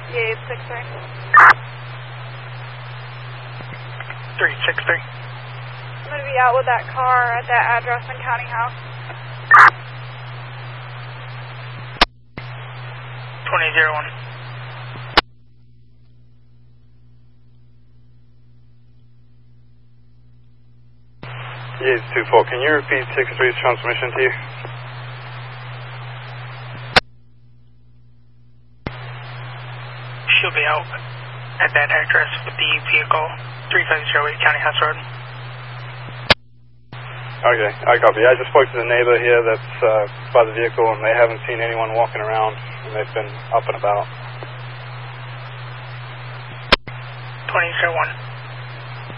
Yeah, 863. 363. I'm going to be out with that car at that address in County House. 2001. Yates 24, can you repeat 63's transmission to you? She'll be out at that address with the vehicle, 3508 County House Road. Okay, I copy. I just spoke to the neighbor here that's by the vehicle, and they haven't seen anyone walking around, and they've been up and about. 2001.